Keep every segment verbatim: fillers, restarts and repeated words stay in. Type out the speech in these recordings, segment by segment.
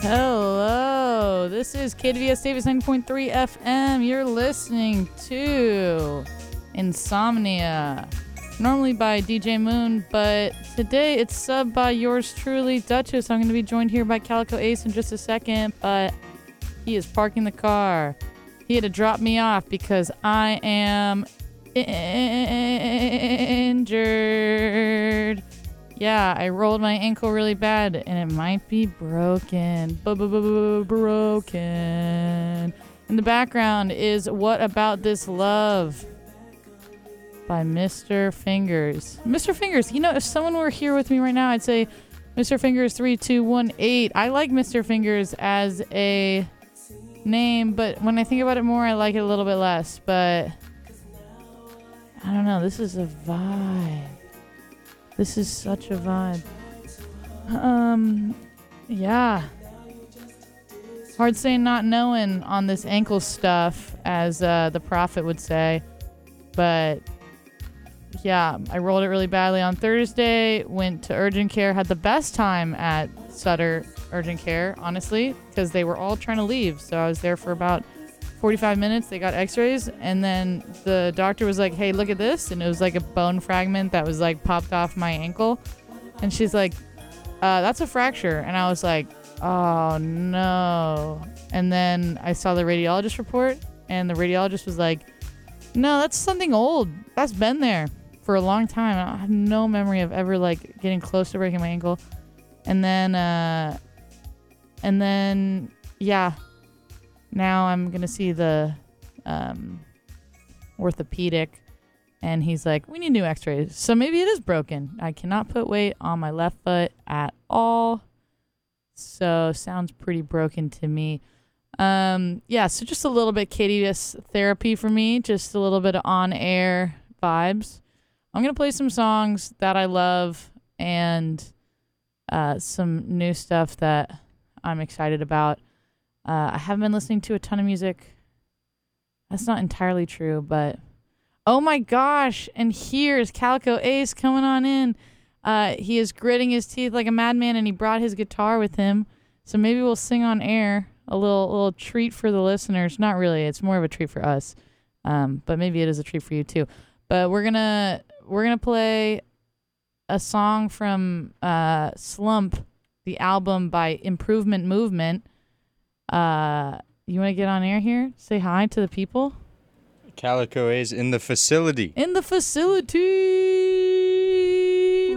Hello, this is K D V S Davis ninety point three F M. You're listening to Insomnia, normally by D J Moon, but today it's subbed by yours truly, Duchess. I'm going to be joined here by Calico Ace in just a second, but he is parking the car. He had to drop me off because I am injured. Yeah, I rolled my ankle really bad, and it might be broken. Broken. In the background is What About This Love by Mister Fingers. Mister Fingers, you know, if someone were here with me right now, I'd say Mister Fingers three two one eight. I like Mister Fingers as a name, but when I think about it more, I like it a little bit less. But I don't know, this is a vibe. This is such a vibe. Um, yeah. Hard saying not knowing on this ankle stuff, as uh, the prophet would say. But, yeah, I rolled it really badly on Thursday, went to urgent care, had the best time at Sutter Urgent Care, honestly, because they were all trying to leave. So I was there for about forty-five minutes. They got x-rays, and then the doctor was like, hey, look at this. And it was like a bone fragment that was like popped off my ankle. And she's like, uh, that's a fracture. And I was like, oh no. And then I saw the radiologist report, and the radiologist was like, no, that's something old. That's been there for a long time. I have no memory of ever like getting close to breaking my ankle. And then, uh, and then, yeah. Now I'm going to see the um, orthopedic, and he's like, we need new x-rays. So maybe it is broken. I cannot put weight on my left foot at all. So sounds pretty broken to me. Um, yeah, so just a little bit K D V S therapy for me. Just a little bit of on-air vibes. I'm going to play some songs that I love and uh, some new stuff that I'm excited about. Uh, I haven't been listening to a ton of music. That's not entirely true, but oh my gosh! And here's Calico Ace coming on in. Uh, he is gritting his teeth like a madman, and he brought his guitar with him. So maybe we'll sing on air. A little, little treat for the listeners. Not really. It's more of a treat for us. Um, but maybe it is a treat for you too. But we're gonna we're gonna play a song from uh, Slump, the album by Improvement Movement. Uh, you want to get on air here? Say hi to the people? Calico A's in the facility. In the facility.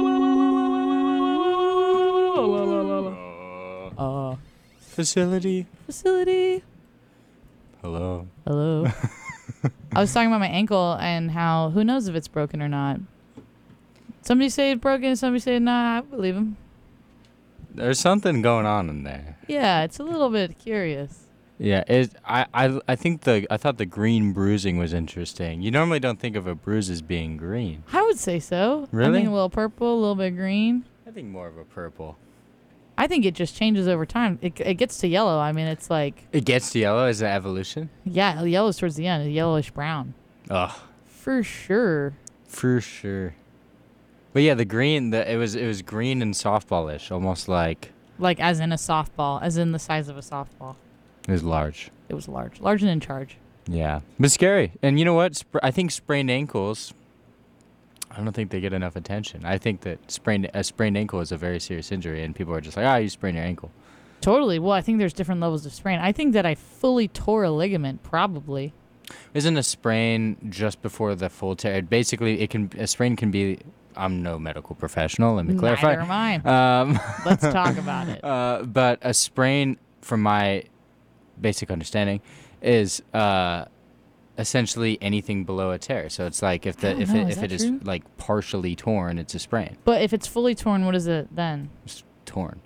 Uh, facility. Facility. Hello. Hello. I was talking about my ankle and how who knows if it's broken or not. Somebody say it's broken, somebody say nah, I believe him. There's something going on in there. Yeah, it's a little bit curious. Yeah, it. I, I, I think the. I thought the green bruising was interesting. You normally don't think of a bruise as being green. I would say so. Really? I think a little purple, a little bit green. I think more of a purple. I think it just changes over time. It it gets to yellow. I mean, it's like it gets to yellow. Is it evolution? Yeah, yellow's towards the end. Yellowish brown. Ugh. For sure. For sure. But yeah, the green, the it was it was green and softballish, almost like. Like as in a softball, as in the size of a softball. It was large. It was large, large and in charge. Yeah, but scary. And you know what? Sp- I think sprained ankles. I don't think they get enough attention. I think that sprained a sprained ankle is a very serious injury, and people are just like, ah, you sprained your ankle. Totally. Well, I think there's different levels of sprain. I think that I fully tore a ligament, probably. Isn't a sprain just before the full tear? Basically, it can a sprain can be. I'm no medical professional. Let me clarify. Neither am I. Um, Let's talk about it. Uh, but a sprain, from my basic understanding, is uh, essentially anything below a tear. So it's like if the if know, it is if that it is true? like partially torn, it's a sprain. But if it's fully torn, what is it then? It's torn.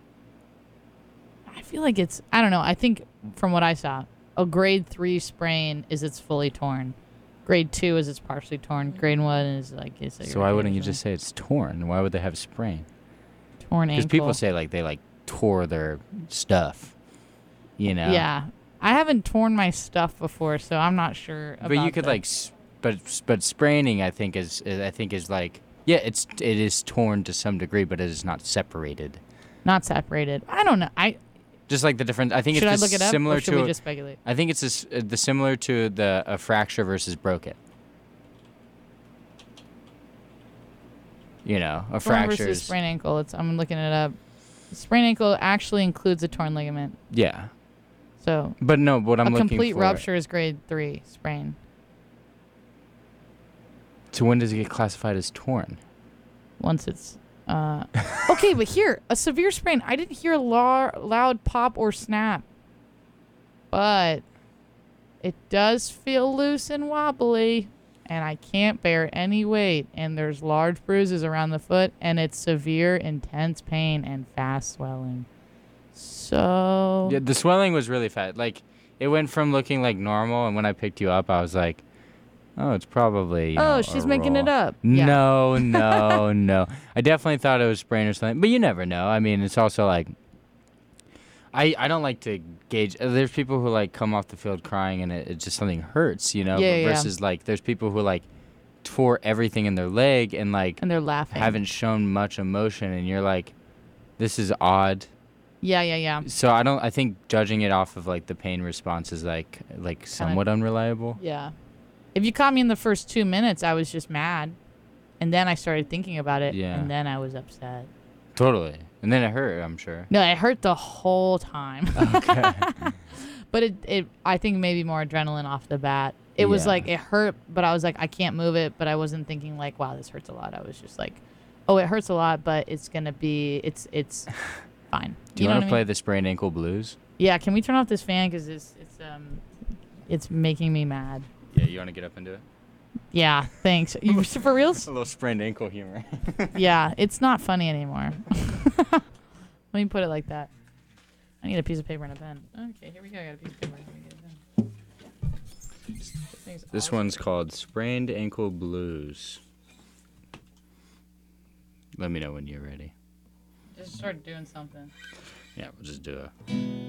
I feel like it's, I don't know. I think from what I saw, a grade three sprain is it's fully torn. Grade two is it's partially torn. Grade one is like it's like So why wouldn't you just say it's torn? Why would they have sprain? torn ankle? Because people say like they like tore their stuff. You know. Yeah, I haven't torn my stuff before, so I'm not sure. About But you could the- like, s- but but spraining, I think is, is I think is like yeah, it's it is torn to some degree, but it is not separated. not separated. I don't know. I Just like the difference. I think Should I it's look it up, similar or should to. we a- just speculate? I think it's this, uh, the similar to the a fracture versus broken. You know, a Torn fracture versus is sprained ankle. It's, I'm looking it up. Sprained ankle actually includes a torn ligament. yeah. So But no, what I'm a looking complete for. rupture is grade three sprain. So when does it get classified as torn? Once it's uh okay, but here, a severe sprain. I didn't hear a lar- loud pop or snap, but it does feel loose and wobbly, and I can't bear any weight, and there's large bruises around the foot, and it's severe, intense pain and fast swelling. So Yeah, the swelling was really fast. Like it went from looking like normal, and when I picked you up, I was like, "Oh, it's probably." You oh, know, she's a making it roll." up. Yeah. No, no, no. I definitely thought it was sprain or something, but you never know. I mean, it's also like, I I don't like to gauge. uh, There's people who like come off the field crying and it, it just something hurts, you know. Yeah, yeah. Versus like, there's people who like tore everything in their leg and like And they're laughing. haven't shown much emotion, and you're like, this is odd. Yeah, yeah, yeah. So I don't. I think judging it off of like the pain response is like like somewhat unreliable. Yeah. If you caught me in the first two minutes, I was just mad. And then I started thinking about it. Yeah. And then I was upset. Totally. And then it hurt, I'm sure. No, it hurt the whole time. Okay. But it, it, I think maybe more adrenaline off the bat. It was Yeah. like, it hurt, but I was like, I can't move it. But I wasn't thinking like, wow, this hurts a lot. I was just like, oh, it hurts a lot, but it's going to be, it's, it's fine. Do you, know want what to I play mean? the sprained ankle blues? Yeah, can we turn off this fan? Because it's, it's, um, it's making me mad. Yeah, you want to get up and do it? Yeah, thanks. You, for reals? A little sprained ankle humor. Yeah, it's not funny anymore. Let me put it like that. I need a piece of paper and a pen. Okay, here we go. I got a piece of paper. Let me get a pen. This thing's This awesome. one's called Sprained Ankle Blues. Let me know when you're ready. Just start doing something. Yeah, we'll just do a.